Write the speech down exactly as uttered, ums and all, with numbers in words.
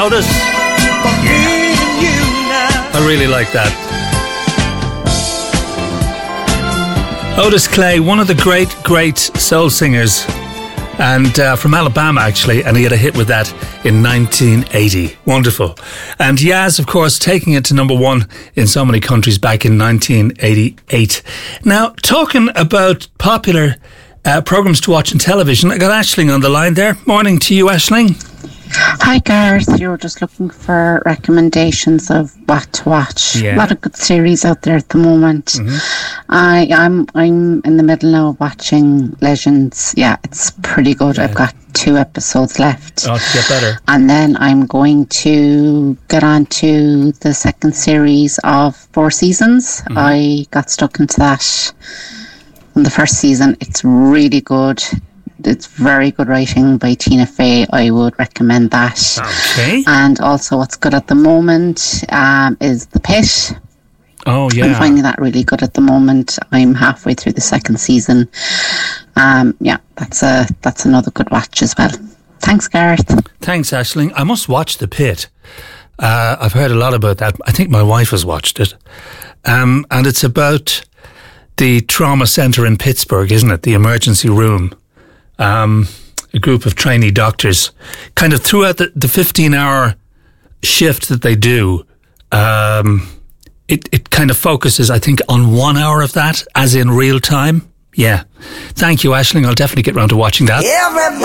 Otis. I really like that. Otis Clay, one of the great, great soul singers, and uh, from Alabama actually, and he had a hit with that in nineteen eighty. Wonderful. And Yaz, of course, taking it to number one in so many countries back in nineteen eighty-eight. Now, talking about popular uh, programmes to watch on television, I got Aisling on the line there. Morning to you, Aisling. Hi Gareth, you were just looking for recommendations of what to watch. Yeah. A lot of good series out there at the moment. Mm-hmm. I, I'm I'm in the middle now of watching Legends. Yeah, it's pretty good. Yeah. I've got two episodes left. Oh, to get better. And then I'm going to get on to the second series of Four Seasons. Mm-hmm. I got stuck into that in the first season. It's really good. It's very good writing by Tina Fey. I would recommend that. Okay. And also what's good at the moment um, is The Pit. Oh, yeah. I'm finding that really good at the moment. I'm halfway through the second season. Um, yeah, that's a that's another good watch as well. Thanks, Gareth. Thanks, Aisling. I must watch The Pit. Uh, I've heard a lot about that. I think my wife has watched it. Um, and it's about the trauma centre in Pittsburgh, isn't it? The emergency room. Um, a group of trainee doctors, kind of throughout the, the fifteen-hour shift that they do, um, it, it kind of focuses, I think, on one hour of that, as in real time. Yeah. Thank you, Aisling. I'll definitely get round to watching that.